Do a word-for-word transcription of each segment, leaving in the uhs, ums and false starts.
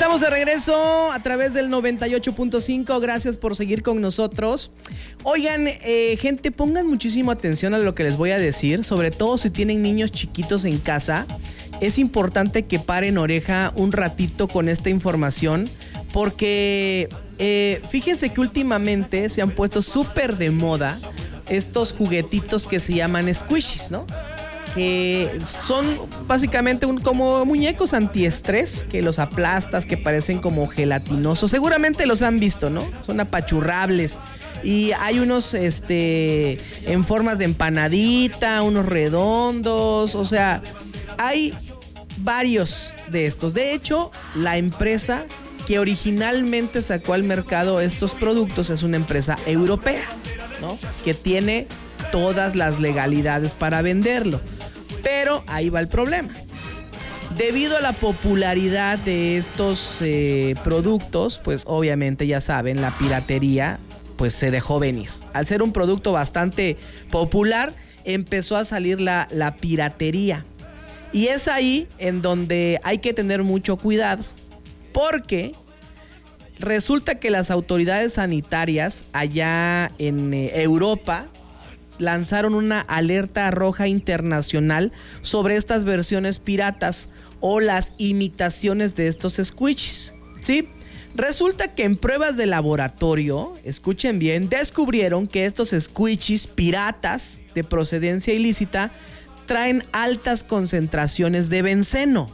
Estamos de regreso a través del noventa y ocho punto cinco. Gracias por seguir con nosotros. Oigan, eh, gente, pongan muchísima atención a lo que les voy a decir. Sobre todo si tienen niños chiquitos en casa. Es importante que paren oreja un ratito con esta información. Porque eh, fíjense que últimamente se han puesto súper de moda estos juguetitos que se llaman squishies, ¿no? Que son básicamente un, como muñecos antiestrés, que los aplastas, que parecen como gelatinosos. Seguramente los han visto, ¿no? Son apachurrables. Y hay unos este, en formas de empanadita, unos redondos. O sea, hay varios de estos. De hecho, la empresa que originalmente sacó al mercado estos productos es una empresa europea, ¿no? Que tiene todas las legalidades para venderlo. Pero ahí va el problema. Debido a la popularidad de estos eh, productos, pues obviamente ya saben, la piratería pues se dejó venir. Al ser un producto bastante popular, empezó a salir la, la piratería. Y es ahí en donde hay que tener mucho cuidado. Porque resulta que las autoridades sanitarias allá en eh, Europa lanzaron una alerta roja internacional sobre estas versiones piratas o las imitaciones de estos squishies, ¿sí? Resulta que en pruebas de laboratorio, escuchen bien, descubrieron que estos squishies piratas de procedencia ilícita traen altas concentraciones de benceno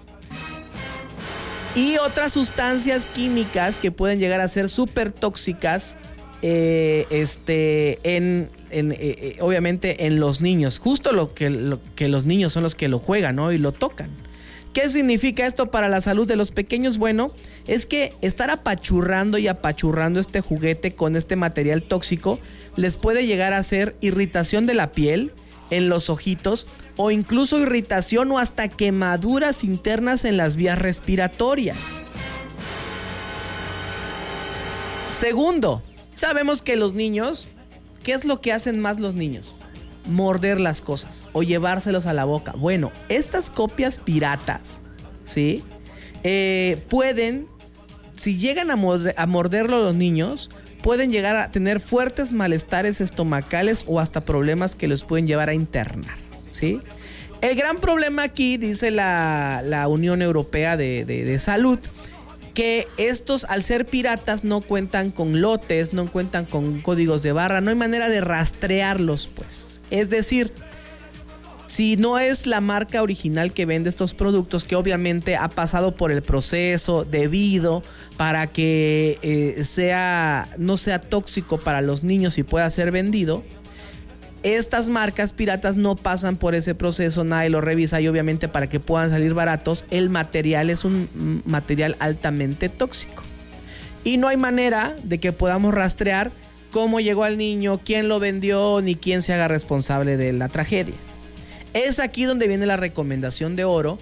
y otras sustancias químicas que pueden llegar a ser súper tóxicas eh, este, en, en, eh, obviamente en los niños. Justo lo que, lo que los niños son los que lo juegan, ¿no? Y lo tocan. ¿Qué significa esto para la salud de los pequeños? Bueno, es que estar apachurrando y apachurrando este juguete con este material tóxico les puede llegar a hacer irritación de la piel, en los ojitos, o incluso irritación o hasta quemaduras internas en las vías respiratorias. Segundo, sabemos que los niños, ¿qué es lo que hacen más los niños? Morder las cosas o llevárselos a la boca. Bueno, estas copias piratas, ¿sí? Eh, pueden, si llegan a, morder, a morderlo los niños, pueden llegar a tener fuertes malestares estomacales o hasta problemas que los pueden llevar a internar, ¿sí? El gran problema aquí, dice la, la Unión Europea de, de, de Salud, que estos, al ser piratas, no cuentan con lotes, no cuentan con códigos de barra, no hay manera de rastrearlos, pues. Es decir, si no es la marca original que vende estos productos, que obviamente ha pasado por el proceso debido para que eh, sea, no sea tóxico para los niños y pueda ser vendido, estas marcas piratas no pasan por ese proceso, nadie lo revisa y obviamente para que puedan salir baratos, el material es un material altamente tóxico. Y no hay manera de que podamos rastrear cómo llegó al niño, quién lo vendió, ni quién se haga responsable de la tragedia. Es aquí donde viene la recomendación de oro